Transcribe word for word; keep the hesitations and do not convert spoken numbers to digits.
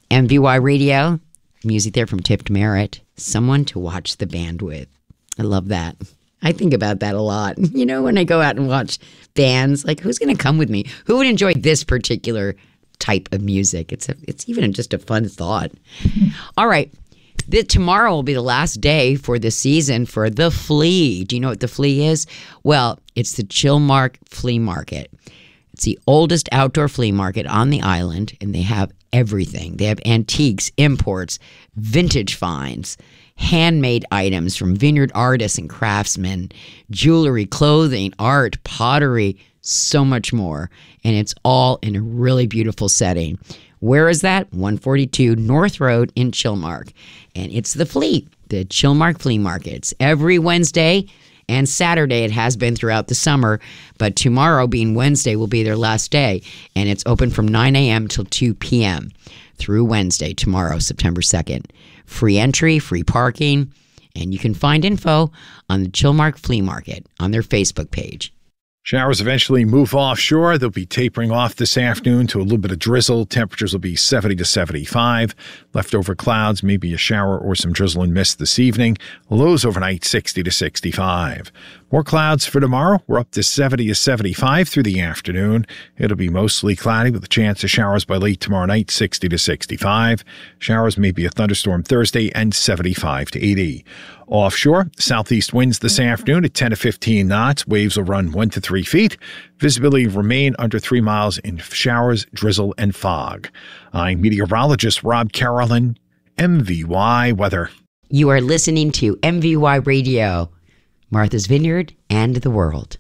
M V Y Radio, music there from Tipped Merritt. Someone to watch the band with. I love that. I think about that a lot. You know, when I go out and watch bands, like, who's going to come with me? Who would enjoy this particular type of music? It's a, it's even just a fun thought. All right. The, tomorrow will be the last day for the season for The Flea. Do you know what The Flea is? Well, it's the Chilmark Flea Market. It's the oldest outdoor flea market on the island, and they have everything. They have antiques, imports, vintage finds, handmade items from vineyard artists and craftsmen, jewelry, clothing, art, pottery, so much more. And it's all in a really beautiful setting. Where is that? one forty-two North Road in Chilmark. And it's the Flea, the Chilmark Flea Markets. Every Wednesday and Saturday, it has been throughout the summer, but tomorrow, being Wednesday, will be their last day. And it's open from nine a.m. till two p.m. through Wednesday, tomorrow, September second. Free entry, free parking, and you can find info on the Chilmark Flea Market on their Facebook page. Showers eventually move offshore. They'll be tapering off this afternoon to a little bit of drizzle. Temperatures will be seventy to seventy-five. Leftover clouds, maybe a shower or some drizzle and mist this evening. Lows overnight sixty to sixty-five. More clouds for tomorrow. We're up to seventy to seventy-five through the afternoon. It'll be mostly cloudy with a chance of showers by late tomorrow night, sixty to sixty-five. Showers, maybe a thunderstorm Thursday, and seventy-five to eighty. Offshore, southeast winds this afternoon at ten to fifteen knots. Waves will run one to three feet. Visibility remain under three miles in showers, drizzle, and fog. I'm meteorologist Rob Carolyn, M V Y Weather. You are listening to M V Y Radio, Martha's Vineyard and the World.